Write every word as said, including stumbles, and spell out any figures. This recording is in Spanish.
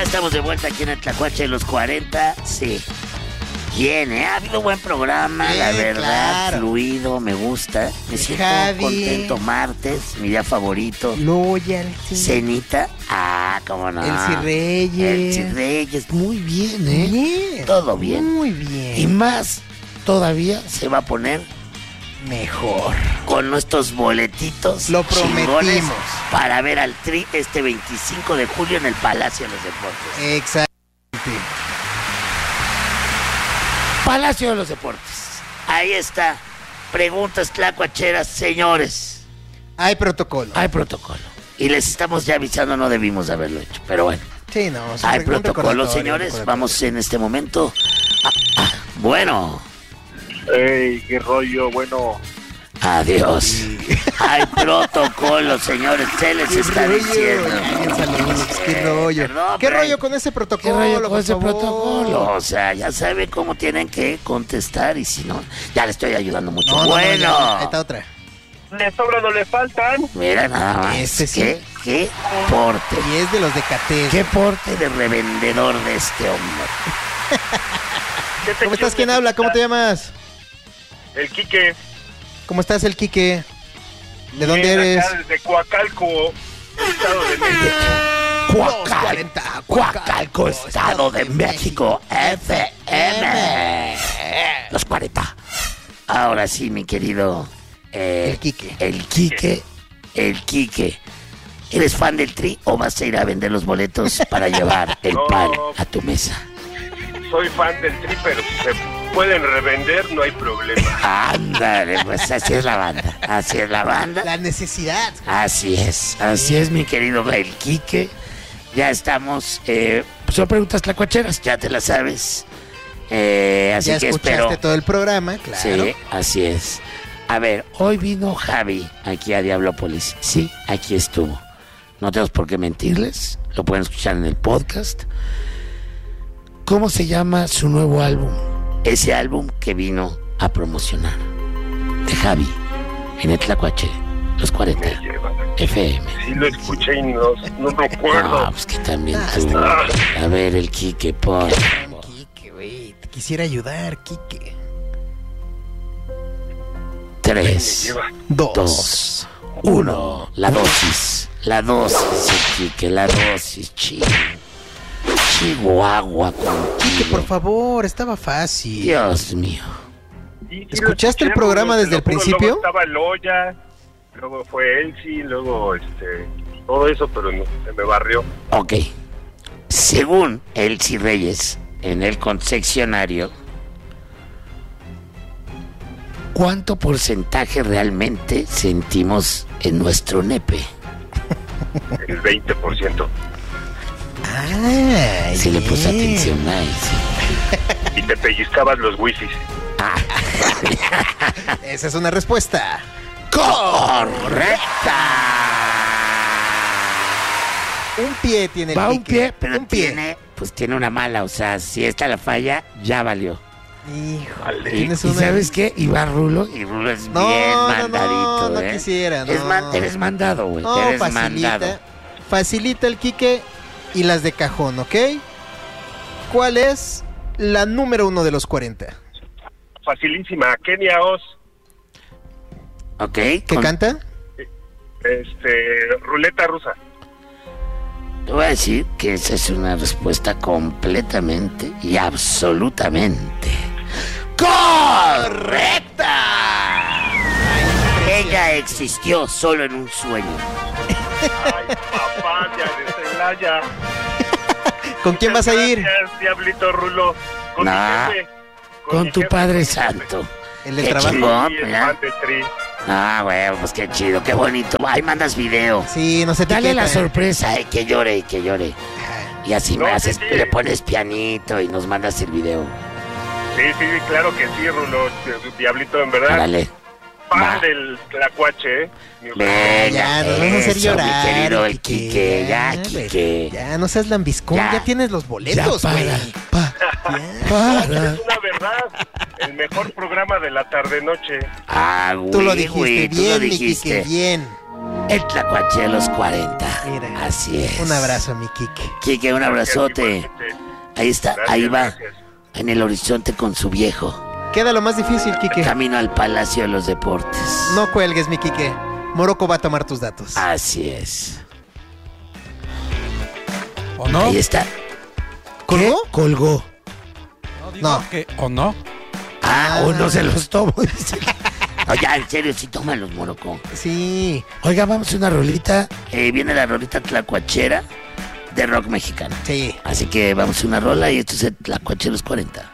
Ya estamos de vuelta aquí en el Tlacuache de los cuarenta. Sí. Bien, ¿eh? Ha habido buen programa, sí, la verdad, claro. Fluido, me gusta. Me siento Javi. contento. Martes, mi día favorito. Loyalty. Cenita. Ah, cómo no. Elsie Reyes. Elsie Reyes. Muy bien, ¿eh? Bien. Todo bien. Muy bien. Y más, todavía se va a poner mejor. Con nuestros boletitos. Lo prometimos. Para ver al Tri este veinticinco de julio en el Palacio de los Deportes. Exactamente. Palacio de los Deportes. Ahí está. Preguntas tlacuacheras, señores. Hay protocolo. Hay protocolo. Y les estamos ya avisando, no debimos haberlo hecho, pero bueno. Sí, no. Hay protocolo, señores. Vamos en este momento. Ah, ah, bueno. Ey, qué rollo, bueno. Adiós. Sí. Hay protocolo, señores. Se les está rollo, diciendo. Saludos, qué rollo. Perdón, ¿Qué rollo con ese protocolo? ¿Qué rollo con ese favor? protocolo? O sea, ya saben cómo tienen que contestar y si no, ya le estoy ayudando mucho. No, bueno. No, no, ahí está otra. Le sobran o le faltan. Mira nada más. Este sí. ¿Qué, qué porte? Y es de los de Catez. ¿Qué porte de revendedor de este hombre? ¿Cómo estás? ¿Quién habla? ¿Cómo te llamas? El Quique. ¿Cómo estás, el Quique? ¿De dónde Bien, eres? acá desde Coacalco, Estado de México. Coacalco, Coacalco, Estado de México, F M. Los cuarenta. Ahora sí, mi querido... Eh, el Quique. El Quique. El Quique. ¿Eres fan del Tri o vas a ir a vender los boletos para llevar el no, pan a tu mesa? Soy fan del Tri, pero si se pueden revender, no hay problema. Ándale, pues así es la banda. Así es la banda. La necesidad. Así es. Así es, mi querido el Quique. Ya estamos. Eh, son preguntas tlacuacheras, ya te las sabes. Eh, así ya que escuchaste espero. todo el programa, claro. Sí, así es. A ver, hoy vino Javi aquí a Diablópolis. Sí, aquí estuvo. No tenemos por qué mentirles. Lo pueden escuchar en el podcast. ¿Cómo se llama su nuevo álbum? Ese álbum que vino a promocionar. De Javi, en el Tlacuache, los cuarenta F M. Sí, lo escuché y no, no me acuerdo. No, pues que también tú. A ver, el Quique, por favor. Quique, güey. Te quisiera ayudar, Quique. Tres, dos, dos, uno. La dosis. La dosis, Quique, la dosis, chico. Chihuahua contigo. Quique, por favor, estaba fácil. Dios mío. Sí, sí, ¿escuchaste el programa desde el principio? Luego estaba Loya, luego fue Elsie, luego este, todo eso, pero no, se me barrió. Ok. Según Elsie Reyes, en el concesionario, ¿cuánto porcentaje realmente sentimos en nuestro nepe? El veinte por ciento. Ah, si le puse atención a eso. Y te pellizcabas los wifis. Ah. Esa es una respuesta correcta. Un pie tiene el Va Quique. un pie, pero un pie. tiene, pues tiene una mala, o sea, si esta la falla, ya valió. Híjole, Y, tienes y una... ¿sabes qué? Y va Rulo, y Rulo es no, bien no, mandadito, no, no ¿eh? quisiera, no. Es man, eres mandado, güey, No, eres facilita, mandado. facilita el Quique y las de cajón, ¿ok? ¿Cuál es la número uno de los cuarenta? Facilísima, Kenia Oz. Ok. ¿Qué con... canta? Este, Ruleta Rusa. Te voy a decir que esa es una respuesta completamente y absolutamente correcta. Ella existió solo en un sueño. Ay, papá, ya de Celaya. ¿Con quién vas a ir? Gracias, Diablito Rulo. Con nah, mi jefe. Con, con tu jefe, Padre Santo. El del qué trabajo. Chingón, sí, ¿ya? Ah, güey, pues qué chido, qué bonito. Ahí mandas video. Sí, no se te Dale la sorpresa, eh, que llore y que llore. Y así no, me haces, sí, sí. le pones pianito y nos mandas el video. Sí, sí, claro que sí, Rulo. Diablito, en verdad. Dale. Fan del Tlacuache, ¿eh? Venga, ya, no vamos a hacer eso, llorar. mi querido el Quique, Quique, ya, ya, Quique. Ya, no seas lambiscón, ya, Ya. tienes los boletos, Ya, güey. para, pa, Ya. para. Es una verdad. El mejor programa de la tarde-noche. Ah, güey, Tú lo dijiste güey, tú lo bien, mi dijiste. Quique, bien. El Tlacuache de los cuarenta. Mira. Así es. Un abrazo, mi Quique. Quique, un abrazote. Ahí está, Gracias, ahí va. gracias. En el horizonte con su viejo. Queda lo más difícil, Quique. Camino al Palacio de los Deportes. No cuelgues, mi Quique. Morocco va a tomar tus datos. Así es. ¿O no? Ahí está. ¿Colgó? ¿Qué? Colgó. No, digo No. que, ¿o no? Ah, Ah. o no se los tomo. dice. No, ya, en serio, sí, tómalos, Morocco. Sí, Oiga, vamos a una rolita. Eh, viene la rolita tlacuachera de rock mexicano. sí. Así que vamos a una rola y esto es el Tlacuacheros cuarenta.